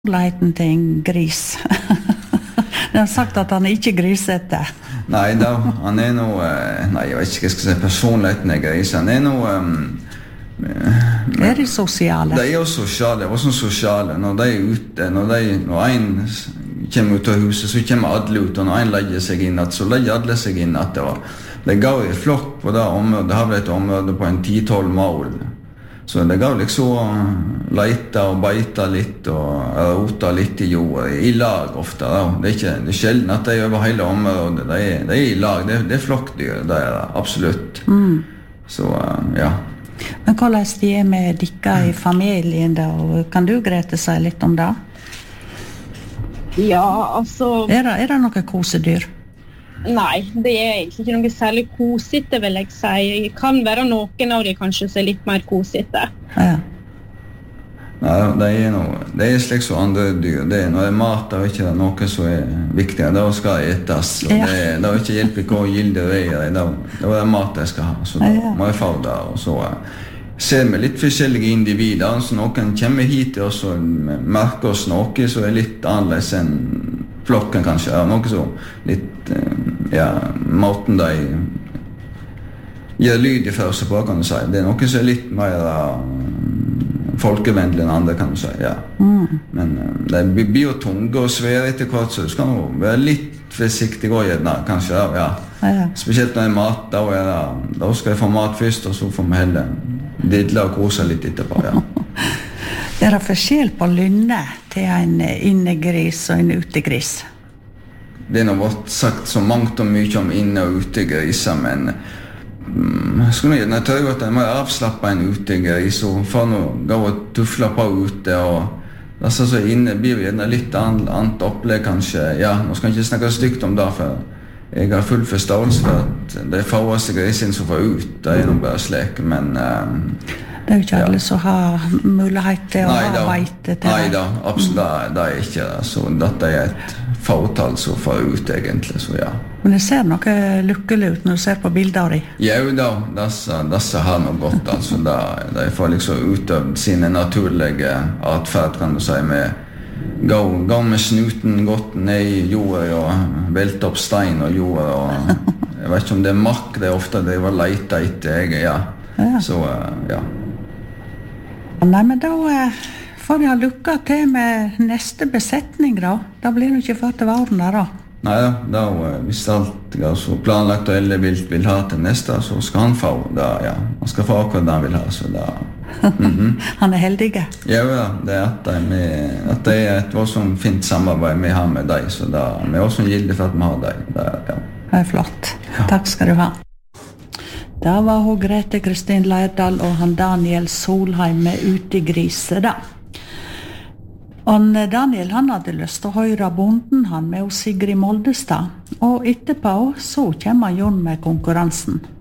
Leiten til en gris. De har sagt at han ikke grisete. Nei da, han noe, nei, jeg vet ikke hva jeg skal si, personligheten gris. Han noe... de sosiale? De jo sosiale, hva som sosiale. Når de ute, når en kommer ut av huset, så kommer alle ut, og når en legger seg inn, så legger alle seg inn. Det gav en flokk på det området, det har vært et område på en 10-12 mål. Så det gav liksom leita og beita litt og rota litt I jord, I lag ofte. Det det sjelden at de over hele området, de I lag, det flokkdyr, det det, absolutt. Så, ja. Men hvordan de med dikka I familien da, og kan du Grete si litt om det? Ja, altså... det noe kosedyr? Nei, det egentlig ikke noe særlig kosete, vil jeg si. Det kan være noen av de kanskje som litt mer kosete. Ja. Nei, det slik som andre dyr. Når mat er ikke noe som viktig. Det skal etes. Det ikke hjelpe hva gilde det det mat jeg skal ha. Så da må jeg få det. Og så ser vi litt forskjellige individer. Så noen kommer hit til oss og merker oss noe som litt annerledes enn flokken kanskje. Noe så litt måten de gjør lyd I for seg på, kan du si. Det noe som litt mer folkevennlig enn andre, kan du si, ja. Men det blir jo tunge og svære etter hvert, så du skal jo være litt forsiktig og gjerne, kanskje, ja. Spesielt når mat, da skal jeg få mat først, og så får vi heller didle og kose litt etterpå, ja. Det forskjell på lynne til en innegris og en utegris? Det har vært sagt så mangt og mye om inne- og utegriser, men jeg tror at jeg må avslappe en utegris og få noe gå og tufle på ute, og så inne blir det litt annet opplegg kanskje. Ja, nå skal jeg ikke snakke stygt om det, for jeg har full forståelse for at det fåeste grisen som får ut, det noe bare slik, men... Det jo ikke alle som har mulighet til å ha veite til det. Nei da, absolutt, det ikke det. Så dette et fåtall som får ut egentlig, så ja. Men det ser noe lukkelig ut når du ser på bilder I. Ja, da, disse har noe godt, altså. De får liksom utøvd sine naturlige atferd, kan du si, med gå med snuten godt ned I jorda og velte opp stein og jorda, og jeg vet ikke om det mark, det ofte det var leita etter, ja. Så, ja. Nei, men da får vi ha lukka til med neste besetning da. Da blir det ikke før til våren der da. Nei da, hvis alt er så planlagt og alle vil ha til neste, så skal han få det, ja. Han skal få akkurat det han vil ha, så da... Han heldig? Ja, det at det et voldsomt fint samarbeid vi har med deg, så da vi også gilder for at vi har deg. Det flott. Takk skal du ha. Da var hun Grete Kristin Leirdal og han Daniel Solheim med Utegrise da. Og Daniel han hadde lyst til å høre bonden han med Sigrid Moldestad, og etterpå så kommer Jon med konkurransen.